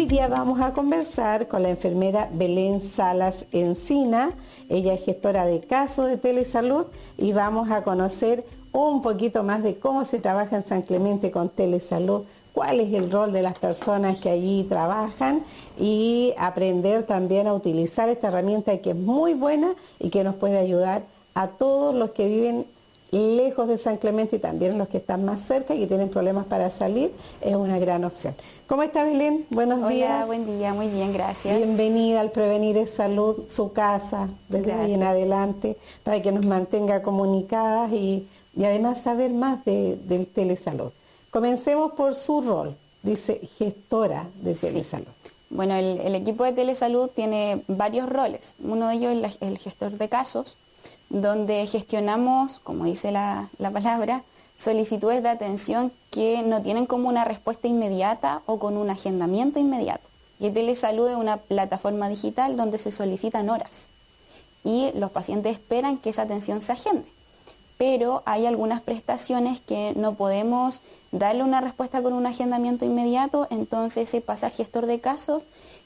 día vamos a conversar con la enfermera Belén Salas Encina. Ella es gestora de casos de telesalud y vamos a conocer un poquito más de cómo se trabaja en San Clemente con telesalud, cuál es el rol de las personas que allí trabajan y aprender también a utilizar esta herramienta que es muy buena y que nos puede ayudar a todos los que viven lejos de San Clemente y también los que están más cerca y que tienen problemas para salir. Es una gran opción. ¿Cómo está, Belén? Buenos días. Hola, buen día, muy bien, gracias. Bienvenida al Prevenir es Salud, su casa, desde hoy en adelante, para que nos mantenga comunicadas y además saber más del telesalud. Comencemos por su rol, dice gestora de telesalud. Sí. Bueno, el equipo de telesalud tiene varios roles. Uno de ellos es el gestor de casos, donde gestionamos, como dice la palabra, solicitudes de atención que no tienen como una respuesta inmediata o con un agendamiento inmediato. Y telesalud es una plataforma digital donde se solicitan horas y los pacientes esperan que esa atención se agende. Pero hay algunas prestaciones que no podemos darle una respuesta con un agendamiento inmediato, entonces se pasa al gestor de casos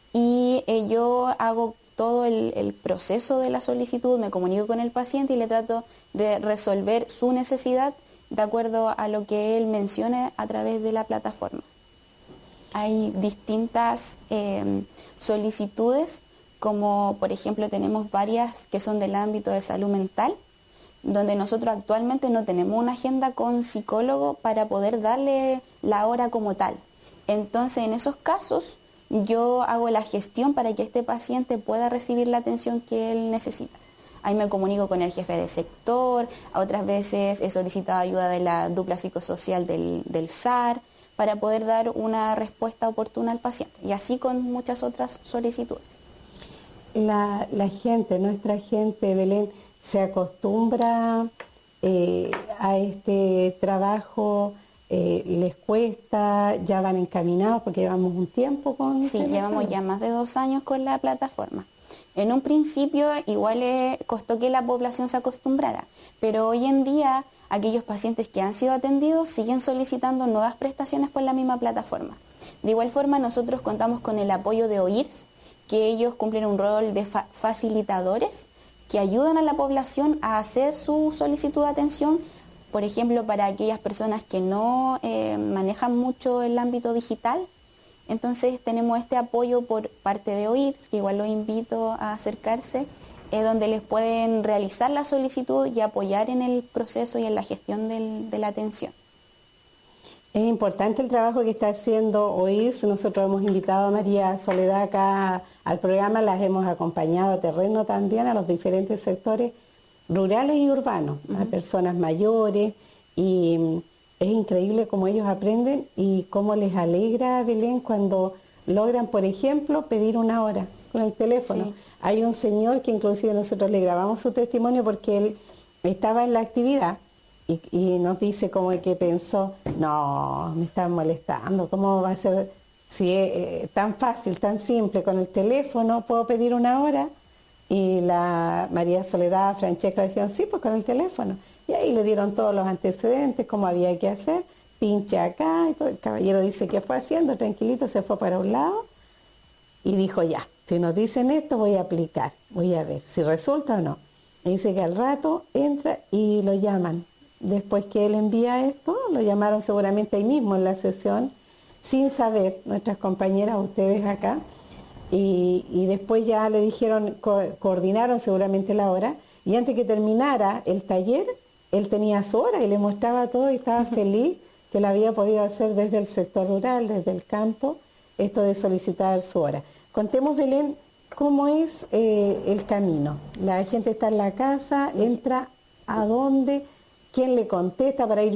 y yo hago todo el proceso de la solicitud, me comunico con el paciente y le trato de resolver su necesidad de acuerdo a lo que él mencione a través de la plataforma. Hay distintas solicitudes, como por ejemplo tenemos varias que son del ámbito de salud mental, donde nosotros actualmente no tenemos una agenda con psicólogo para poder darle la hora como tal. Entonces, en esos casos, yo hago la gestión para que este paciente pueda recibir la atención que él necesita. Ahí me comunico con el jefe de sector, otras veces he solicitado ayuda de la dupla psicosocial del SAR para poder dar una respuesta oportuna al paciente. Y así con muchas otras solicitudes. La gente, nuestra gente, Belén, se acostumbra a este trabajo, les cuesta, ya van encaminados porque llevamos un tiempo con... Sí, llevamos ya más de 2 años con la plataforma. En un principio igual costó que la población se acostumbrara, pero hoy en día aquellos pacientes que han sido atendidos siguen solicitando nuevas prestaciones por la misma plataforma. De igual forma nosotros contamos con el apoyo de OIRS, que ellos cumplen un rol de facilitadores que ayudan a la población a hacer su solicitud de atención, por ejemplo, para aquellas personas que no manejan mucho el ámbito digital. Entonces tenemos este apoyo por parte de OIRS, que igual los invito a acercarse, donde les pueden realizar la solicitud y apoyar en el proceso y en la gestión de la atención. Es importante el trabajo que está haciendo OIRS. Nosotros hemos invitado a María Soledad acá al programa, las hemos acompañado a terreno también, a los diferentes sectores rurales y urbanos, a personas mayores, y es increíble cómo ellos aprenden y cómo les alegra, Belén, cuando logran, por ejemplo, pedir una hora con el teléfono. Sí. Hay un señor que inclusive nosotros le grabamos su testimonio porque él estaba en la actividad y nos dice como el que pensó, no, me están molestando, ¿cómo va a ser si es tan fácil, tan simple? Con el teléfono puedo pedir una hora. Y la María Soledad, Francesca dijeron, sí, pues con el teléfono. Y ahí le dieron todos los antecedentes, cómo había que hacer, pinche acá, y todo. El caballero dice, ¿qué fue haciendo? Tranquilito, se fue para un lado y dijo, ya, si nos dicen esto voy a aplicar, voy a ver si resulta o no. Y dice que al rato entra y lo llaman. Después que él envía esto, lo llamaron seguramente ahí mismo en la sesión, sin saber, nuestras compañeras, ustedes acá, y después ya le dijeron, coordinaron seguramente la hora, y antes que terminara el taller, él tenía su hora y le mostraba todo y estaba feliz que lo había podido hacer desde el sector rural, desde el campo, esto de solicitar su hora. Contemos, Belén, cómo es el camino. La gente está en la casa, entra a dónde, quién le contesta para ir